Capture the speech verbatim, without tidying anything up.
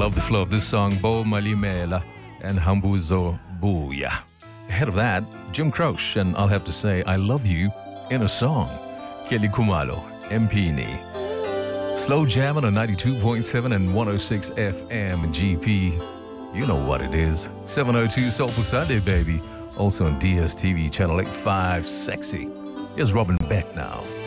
Love the flow of this song, Bo Malimela and Hambuzo Buya. Ahead of that, Jim Croce and I'll Have to Say I Love You in a Song. Kelly Kumalo, Mpini. Slow jamming on ninety-two point seven and one oh six F M G P. You know what it is. seven oh two Soulful Sunday, baby. Also on D S T V, Channel eighty-five, Sexy. Here's Robin Beck now.